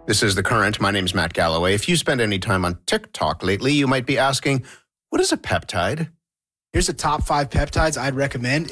This is The Current. My name's Matt Galloway. If you spend any time on TikTok lately, you might be asking, what is a peptide? Here's the top 5 peptides I'd recommend